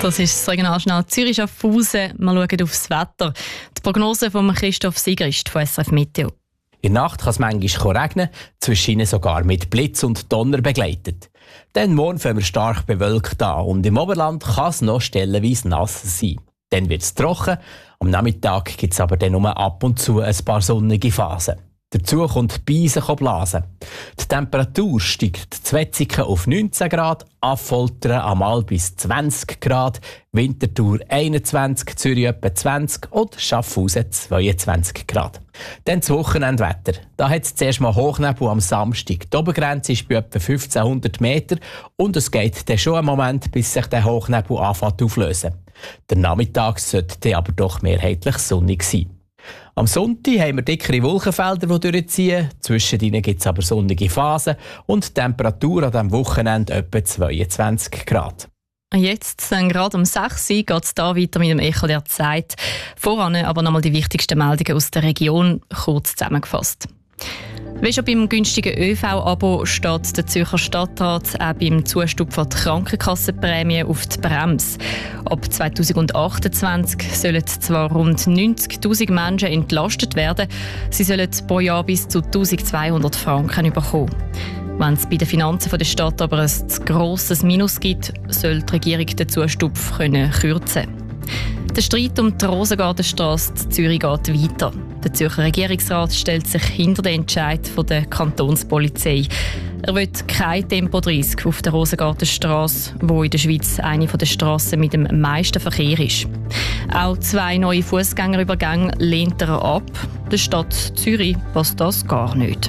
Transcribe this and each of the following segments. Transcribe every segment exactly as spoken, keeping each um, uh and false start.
Das ist das Regionaljournal Zürich-Schaffhausen. Wir schauen aufs Wetter. Die Prognose von Christoph Sigrist von S R F Meteo. In der Nacht kann es manchmal regnen, zwischen sogar mit Blitz und Donner begleitet. Dann morgen fangen wir stark bewölkt an und im Oberland kann es noch stellenweise nass sein. Dann wird es trocken, am Nachmittag gibt es aber dann nur ab und zu ein paar sonnige Phasen. Dazu kommt die Beise blasen. Die Temperatur steigt in Wetzikon auf neunzehn Grad, Affoltern einmal bis zwanzig Grad, Winterthur einundzwanzig, Zürich etwa zwanzig und Schaffhausen zweiundzwanzig Grad. Dann das Wochenendwetter. Da hat es zuerst mal Hochnebel am Samstag. Die Obergrenze ist bei etwa fünfzehnhundert Meter und es geht dann schon einen Moment, bis sich der Hochnebel anfängt auflösen. Der Nachmittag sollte dann aber doch mehrheitlich sonnig sein. Am Sonntag haben wir dickere Wolkenfelder, die durchziehen. Zwischen ihnen gibt es aber sonnige Phasen und die Temperatur an diesem Wochenende etwa zweiundzwanzig Grad. Jetzt, gerade um sechs Uhr, geht es hier weiter mit dem Echo der Zeit. Voran aber nochmal die wichtigsten Meldungen aus der Region, kurz zusammengefasst. Wie schon beim günstigen ÖV-Abo steht der Zürcher Stadtrat auch beim Zustupfer der Krankenkassenprämie auf die Bremse. Ab zweitausendachtundzwanzig sollen zwar rund neunzigtausend Menschen entlastet werden, sie sollen pro Jahr bis zu eintausendzweihundert Franken bekommen. Wenn es bei den Finanzen der Stadt aber ein zu grosses Minus gibt, soll die Regierung den Zustupf können kürzen. Der Streit um die Rosengartenstrasse in Zürich geht weiter. Der Zürcher Regierungsrat stellt sich hinter den Entscheid der Kantonspolizei. Er will kein Tempo dreißig auf der Rosengartenstrasse, wo in der Schweiz eine der Strassen mit dem meisten Verkehr ist. Auch zwei neue Fußgängerübergänge lehnt er ab. Der Stadt Zürich passt das gar nicht.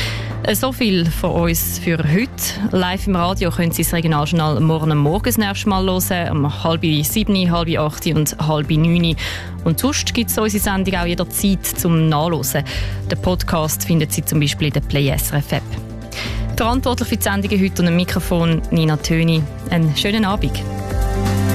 So viel von uns für heute. Live im Radio können Sie das Regionaljournal morgen am Morgen das nächste Mal hören, um halb sieben, halb acht und halb neun. Und sonst gibt es unsere Sendung auch jederzeit zum Nachhören. Den Podcast finden Sie zum Beispiel in der Play S R F App. Verantwortlich für die Sendung heute und am Mikrofon Nina Töni. Einen schönen Abend.